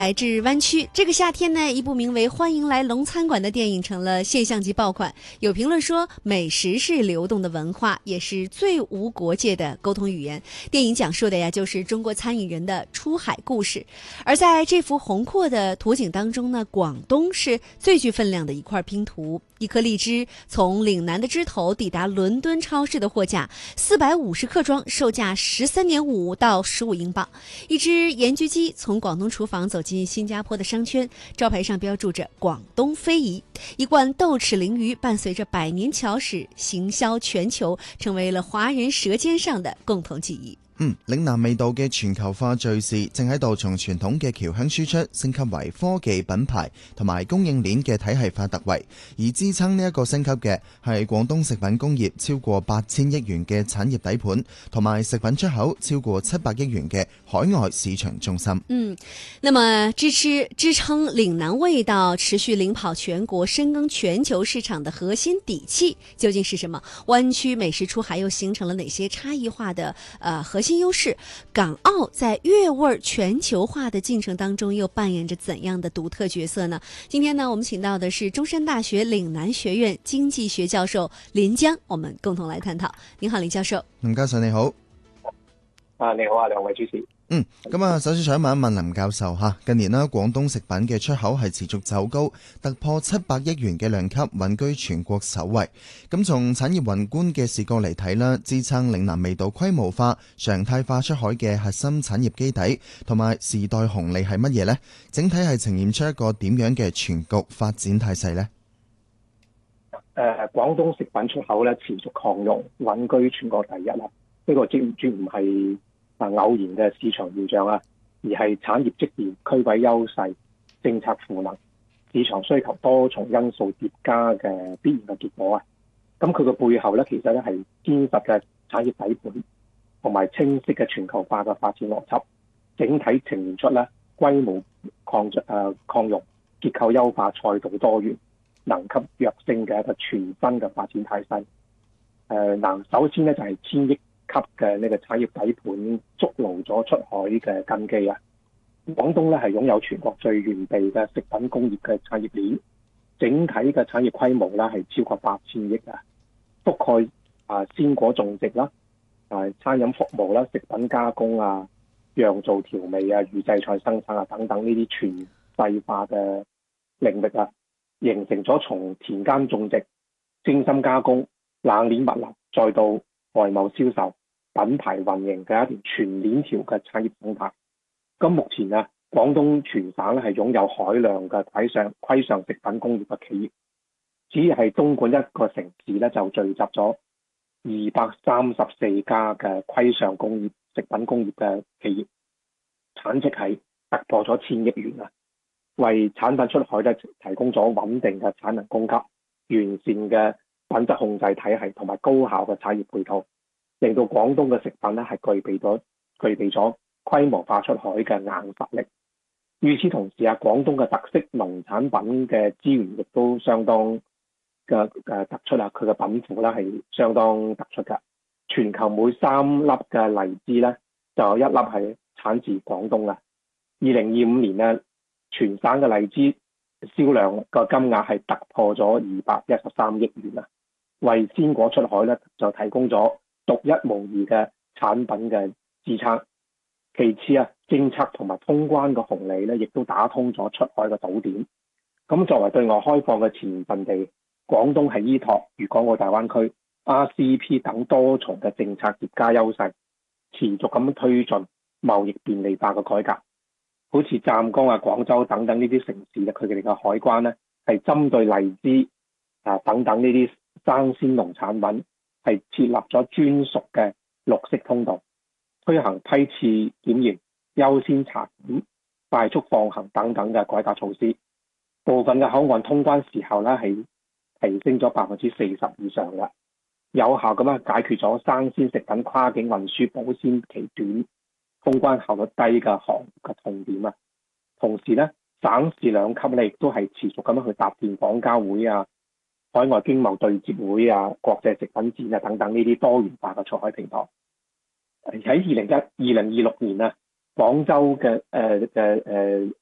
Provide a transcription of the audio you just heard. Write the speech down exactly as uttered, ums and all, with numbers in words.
来至灣區，這個夏天呢，一部名為《歡迎來龍餐館》的電影成了現象級爆款。有評論說，美食是流動的文化，也是最無國界的溝通語言。電影講述的呀，就是中國餐飲人的出海故事。而在這幅宏闊的圖景當中呢，廣東是最具分量的一塊拼圖。一顆荔枝從嶺南的枝頭抵達倫敦超市的貨架，四百五十克裝，售價十三點五到十五英鎊。一隻鹽焗雞從廣東廚房走進新加坡的商圈，招牌上標注着廣東非遺。一罐豆豉鯪魚伴隨着百年橋史行銷全球，成為了華人舌尖上的共同記憶。 嗯，嶺南味道嘅全球化敘事正喺度從傳統嘅僑鄉輸出升級為科技品牌同埋供應鏈嘅體系化突圍，而支撐呢一個升級嘅係廣東食品工業超過八千億元嘅產業底盤，同埋食品出口超過七百億元嘅海外市場中心。 嗯，那麼支持支撐嶺南味道持續領跑全國、深耕全球市場的核心底氣究竟是什麼？灣區美食出海又形成了哪些差異化的呃核心優勢？港澳在粵味全球化的進程當中又扮演着怎樣的獨特角色呢？今天呢，我們請到的是中山大學嶺南學院經濟學教授林江，我們共同來探討。您好，林教授。 林教授你好。 啊，你好啊，兩位主持。 嗯，咁啊，首先想問一問林教授吓，近年啦，廣東食品嘅出口係持續走高，突破七百億元嘅量級，穩居全國首位。咁從產業宏觀嘅視角嚟睇啦，支撐嶺南味道規模化、常態化出海嘅核心產業基底同埋時代紅利係乜嘢呢？整體係呈現出一個點樣嘅全局發展態勢呢？ 誒、呃，廣東食品出口咧持續擴容，穩居全國第一啦。呢、這個絕絕唔係啊偶然嘅市場現象啊，而係產業積澱、區位優勢、政策賦能、市場需求多重因素疊加嘅必然嘅結果啊。咁佢個背後咧，其實咧係堅實嘅產業底盤，同埋清晰嘅全球化嘅發展邏輯，整體呈現出咧規模擴誒、呃、擴容、結構優化、賽道多元、能級躍升嘅一個全新嘅發展態勢。誒、呃，嗱，首先咧就係、是、千億級嘅呢個產業底盤築牢咗出海嘅根基啊！廣東咧係擁有全國最完備嘅食品工業嘅產業鏈，整體嘅產業規模咧係超過八千億啊，覆蓋啊鮮果種植啦、啊餐飲服務啦、食品加工啊、釀造調味啊、預製菜生產啊等等呢啲全細化嘅領域啊，形成咗從田間種植、精心加工、冷鏈物流，再到外貿銷售、品牌運營嘅一條全鏈條嘅產業生態。咁目前啊，廣東全省咧係擁有海量嘅海上規上食品工業嘅企業，只係東莞一個城市咧就聚集咗二百三十四家嘅規上工業食品工業嘅企業，產值係突破咗千億元啊！為產品出海咧提供咗穩定嘅產能供給、完善嘅品質控制體系同埋高效嘅產業配套，令到廣東嘅食品咧係具備咗具備咗規模化出海嘅硬實力。與此同時啊，廣東嘅特色農產品嘅資源亦都相當嘅誒突出啊，佢嘅品庫咧係相當突出㗎。全球每三粒嘅荔枝咧，就有一粒係產自廣東啊。二零二五年咧，全省嘅荔枝銷量個金額係突破咗二百一十三億元啊，為鮮果出海咧就提供咗獨一無二嘅產品嘅支撐。其次啊，政策同埋通關嘅紅利咧，亦都打通咗出海嘅堵點。咁作為對外開放嘅前沿陣地，廣東係依託粵港澳大灣區、R C P 等多重嘅政策疊加優勢，持續咁推進貿易便利化嘅改革。好似湛江啊、廣州等等呢啲城市咧，佢哋嘅海關咧係針對荔枝啊等等呢啲生鮮農產品係設立咗專屬嘅綠色通道，推行批次檢驗、優先查檢、快速放行等等嘅改革措施。部分嘅口岸通關時候咧係提升咗百分之四十以上嘅，有效咁樣解決咗生鮮食品跨境運輸保鮮期短、通關效率低嘅行業嘅痛點啊。同時咧，省市兩級咧亦都係持續咁樣去搭建廣交會啊、海外經貿對接會啊、國際食品展啊等等呢啲多元化嘅出海平台。喺二零一二零二六年啊，廣州嘅誒誒誒